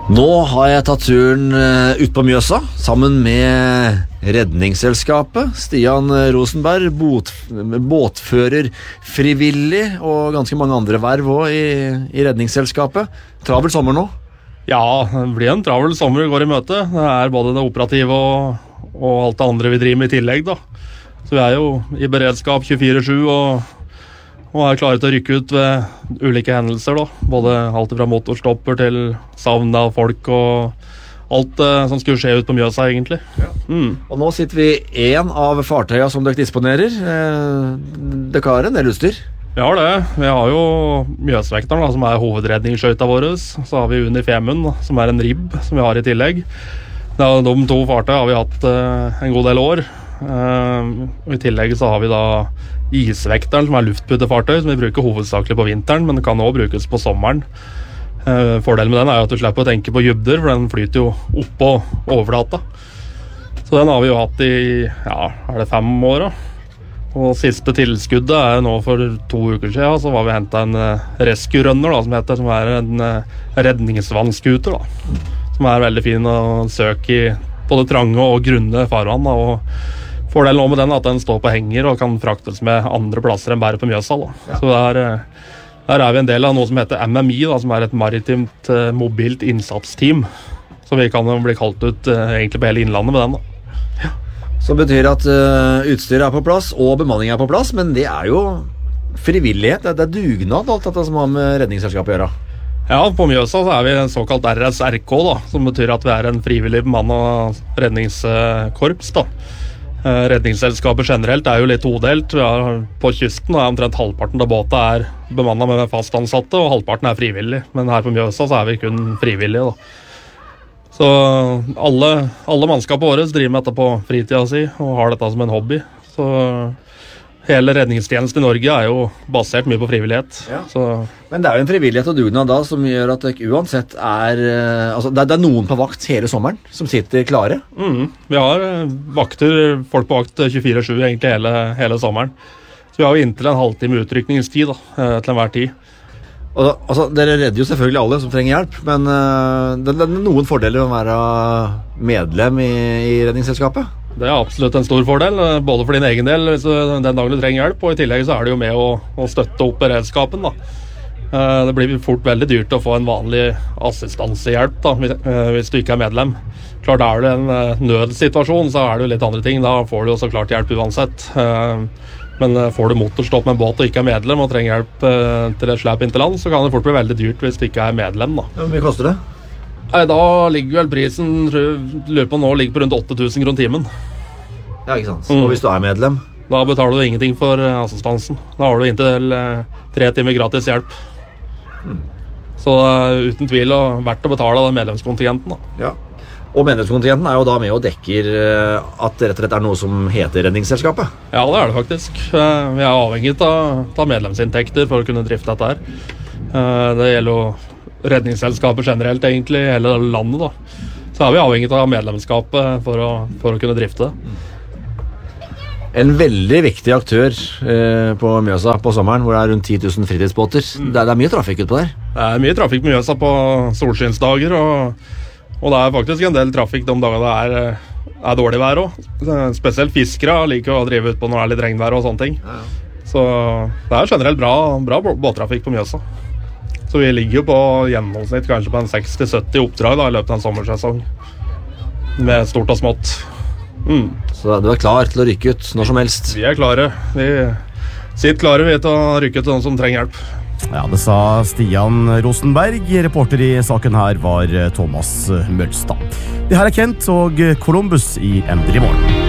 Nå har jeg tatt turen ut på Mjøsa sammen med Redningsselskapet. Stian Rosenberg, båtfører frivillig og ganske mange andre verv også i Redningsselskapet. Travel sommer nå? Ja, det blir en travel sommer går i møte. Det både det operative og alt det andre vi driver med i tillegg da. Så vi jo i beredskap 24/7 og klare til å rykke ut ved ulike hendelser da. Både alt fra motorstopper til savn av folk og alt som skulle skje ut på Mjøsa egentlig. Ja. Og nå sitter vi i en av fartøya som dere disponerer. Dere har en del utstyr? Vi har det. Vi har jo Mjøsvekteren da, som hovedredningsskøyta vår. Så har vi Uni Femund som en ribb som vi har i tillegg. De to fartøy har vi hatt en god del år. Og i tillegg så har vi da Isvekteren som luftputefartøy som vi bruker hovedsakelig på vinteren, men det kan også brukes på sommeren. Fordelen med den jo at du slipper å tenke på dybder, for den flyter jo opp på overflata. Så den har vi jo hatt i, det 5 år da. Og siste tilskuddet nå for 2 uker siden, så var vi hentet en rescue runner da, som en redningsvannskuter da. Som veldig fin å søke i både trange og grunne farvann da, og fordelen med den at den står på henger og kan fraktes med andre plasser enn bare på Mjøsa da. Ja. Så der vi en del av noe som heter MMI da, som et maritimt mobilt innsatsteam. Så vi kan bli kalt ut egentlig på hele innlandet med den da. Ja. Så betyr at utstyret på plass og bemanning på plass, men det jo frivillighet, det dugnad alt dette som har med Redningsselskapet å gjøre. Ja, på Mjøsa så vi en såkalt RSRK da, som betyr at vi en frivillig bemannet redningskorps da. Redningsselskapet generelt jo litt todelt. På kysten omtrent halvparten av båten bemannet med fast ansatte, og halvparten frivillig. Men her på Mjøsa så vi kun frivillige da. Så alle mannskapet våre driver med dette på fritida si og har dette som en hobby. Så hele redningstjenesten i Norge jo basert mye på frivillighet. Ja. Men det jo en frivillighet og dugnad da som gjør at dere uansett altså det noen på vakt hele sommeren som sitter klare? Vi har folk på vakt 24/7 egentlig hele sommeren. Så vi har jo inntil en halvtime utrykningstid da, til enhver tid. Og, altså, dere redder jo selvfølgelig alle som trenger hjelp, men det noen fordeler med å være medlem i Redningsselskapet? Det absolutt en stor fordel, både for din egen del hvis den dagen du trenger hjelp, og i tillegg så det jo med å støtte opp beredskapen da. Det blir fort veldig dyrt å få en vanlig assistansehjelp da, hvis du ikke medlem. Klart det en nødsituasjon, så det jo litt andre ting, da får du jo så klart hjelp uansett. Men får du motorstopp med en båt og ikke medlem og trenger hjelp til et slep inn til land, så kan det fort bli veldig dyrt hvis du ikke medlem da. Hvor mye koster det? Da ligger vel prisen, lurer på nå, ligger på rundt 8.000 kroner timen. Ja, ikke sant. Og hvis du medlem? Da betaler du ingenting for assistansen. Da har du inntil 3 timer gratis hjelp. Så uten tvil verdt å betale den medlemskontingenten da. Ja. Og medlemskontingenten jo da med og dekker at det rett og slett noe som heter Redningsselskapet? Ja, det det faktisk. Vi avhengig av medlemsinntekter for å kunne drifte dette her. Det gjelder jo Redningsselskapet generelt egentlig i hele landet da. Så vi avhengig av medlemskapet for å kunne drifte det. En veldig viktig aktør på Mjøsa på sommeren, hvor det rundt 10 000 fritidsbåter. Det mye trafikk ut på der? Det mye trafikk på Mjøsa på solskinnsdager, og det faktisk en del trafikk de dagene det dårlig vær også. Spesielt fiskere liker å drive ut på når det litt regnvær og sånne ting. Ja. Så det generelt bra båttrafikk på Mjøsa. Så vi ligger jo på gjennomsnitt kanskje på en 60-70 oppdrag da, i løpet av en sommersesong. Med stort og smått. Så du klar til å rykke ut når som helst? Vi klare. Vi sitter klare til å rykke ut til noen som trenger hjelp. Ja, det sa Stian Rosenberg. Reporter i saken her var Thomas Mølstad. Det her Kent og Columbus i Endelig Morgen.